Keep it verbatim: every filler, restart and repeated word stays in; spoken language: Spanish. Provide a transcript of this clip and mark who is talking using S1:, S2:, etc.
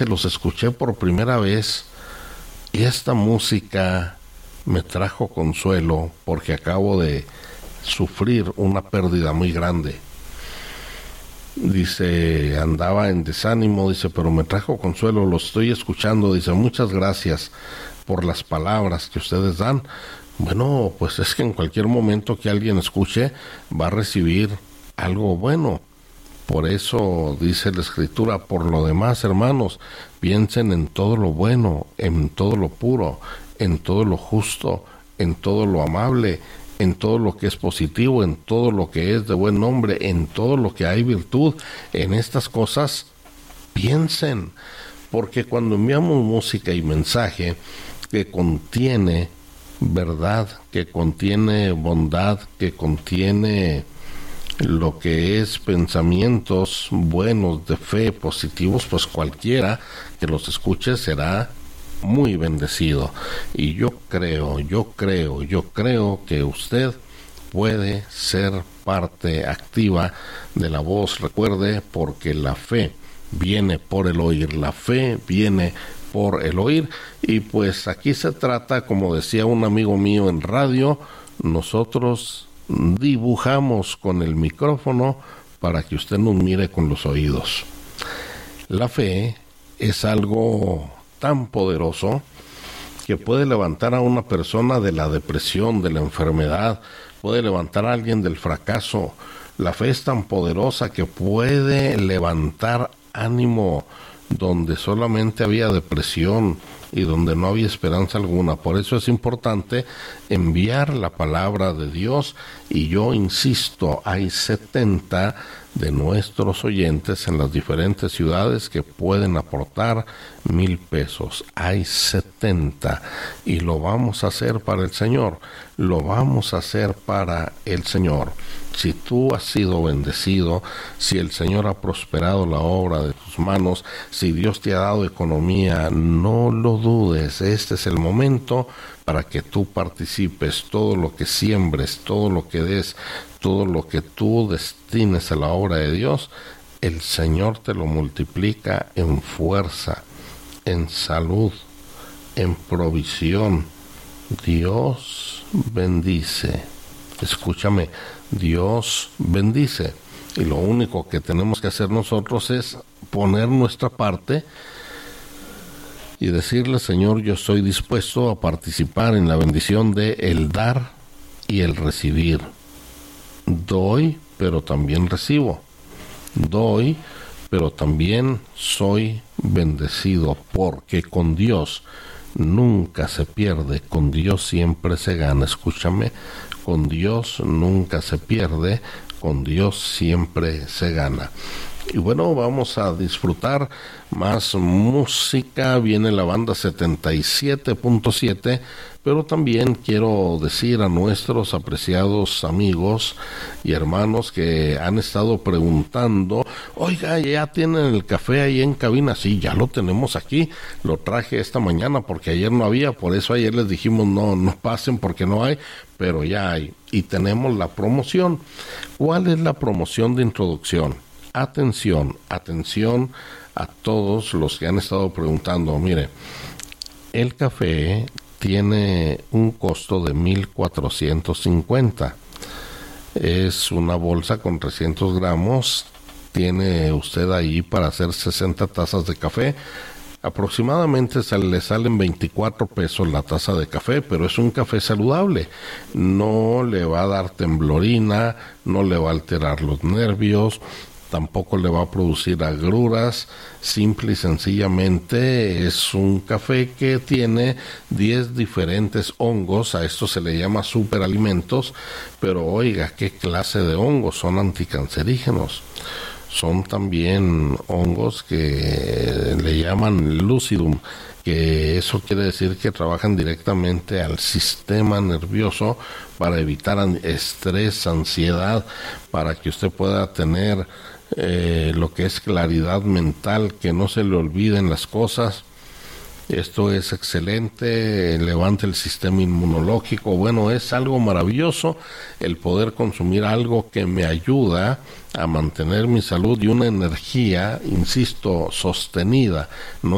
S1: los escuché por primera vez y esta música me trajo consuelo porque acabo de sufrir una pérdida muy grande. Dice, andaba en desánimo, dice, pero me trajo consuelo, lo estoy escuchando, dice, muchas gracias por las palabras que ustedes dan. Bueno, pues es que en cualquier momento que alguien escuche va a recibir algo bueno. Por eso dice la Escritura, por lo demás, hermanos, piensen en todo lo bueno, en todo lo puro, en todo lo justo, en todo lo amable, en todo lo que es positivo, en todo lo que es de buen nombre, en todo lo que hay virtud. En estas cosas piensen, porque cuando enviamos música y mensaje que contiene verdad, que contiene bondad, que contiene lo que es pensamientos buenos, de fe, positivos, pues cualquiera que los escuche será muy bendecido. Y yo creo, yo creo, yo creo que usted puede ser parte activa de La Voz. Recuerde, porque la fe viene por el oír, la fe viene por el oír. Y pues aquí se trata, como decía un amigo mío en radio, nosotros dibujamos con el micrófono para que usted nos mire con los oídos. La fe es algo tan poderoso que puede levantar a una persona de la depresión, de la enfermedad, puede levantar a alguien del fracaso. La fe es tan poderosa que puede levantar ánimo donde solamente había depresión y donde no había esperanza alguna. Por eso es importante enviar la palabra de Dios, y yo insisto, hay setenta de nuestros oyentes en las diferentes ciudades que pueden aportar mil pesos. Hay setenta y lo vamos a hacer para el Señor, lo vamos a hacer para el Señor. Si tú has sido bendecido, si el Señor ha prosperado la obra de tus manos, si Dios te ha dado economía, no lo dudes, este es el momento para que tú participes. Todo lo que siembres, todo lo que des, todo lo que tú destines a la obra de Dios, el Señor te lo multiplica en fuerza, en salud, en provisión. Dios bendice. Escúchame, Dios bendice. Y lo único que tenemos que hacer nosotros es poner nuestra parte y decirle, Señor, yo estoy dispuesto a participar en la bendición de el dar y el recibir. Doy, pero también recibo. Doy, pero también soy bendecido, porque con Dios nunca se pierde, con Dios siempre se gana. Escúchame, con Dios nunca se pierde, con Dios siempre se gana. Y bueno, vamos a disfrutar más música. Viene la banda setenta y siete punto siete, pero también quiero decir a nuestros apreciados amigos y hermanos que han estado preguntando, oiga, ¿ya tienen el café ahí en cabina? Sí, ya lo tenemos aquí, lo traje esta mañana porque ayer no había, por eso ayer les dijimos no, no pasen porque no hay, pero ya hay. Y tenemos la promoción. ¿Cuál es la promoción de introducción? Atención, atención a todos los que han estado preguntando. Mire, el café tiene un costo de mil cuatrocientos cincuenta. Es una bolsa con trescientos gramos. Tiene usted ahí para hacer sesenta tazas de café. Aproximadamente se le salen veinticuatro pesos la taza de café, pero es un café saludable. No le va a dar temblorina, no le va a alterar los nervios, tampoco le va a producir agruras. Simple y sencillamente es un café que tiene diez diferentes hongos. A esto se le llama superalimentos, pero oiga, ¿qué clase de hongos? Son anticancerígenos. Son también hongos que le llaman lucidum, que eso quiere decir que trabajan directamente al sistema nervioso para evitar estrés, ansiedad, para que usted pueda tener eh, lo que es claridad mental, que no se le olviden las cosas. Esto es excelente, levanta el sistema inmunológico. Bueno, es algo maravilloso el poder consumir algo que me ayuda a mantener mi salud y una energía, insisto, sostenida. No